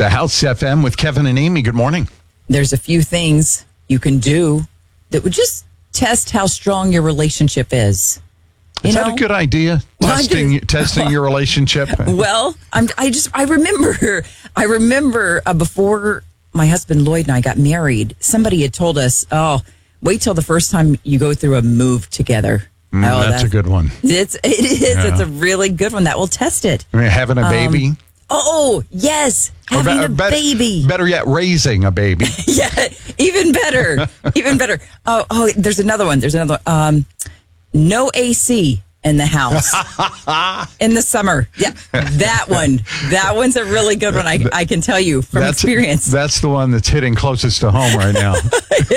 The House FM with Kevin and Amy. Good morning. There's a few things you can do that would just test how strong your relationship is. Is that a good idea? Testing your relationship? Well, I remember before my husband Lloyd and I got married, somebody had told us, wait till the first time you go through a move together. That's a good one. It is. Yeah. It's a really good one. That will test it. I mean, having a baby. Yes. Having a baby. Better yet, raising a baby. Yeah, even better. Even better. There's another one. No AC in the house in the summer. Yeah, that one. That one's a really good one. I can tell you from experience. That's the one that's hitting closest to home right now.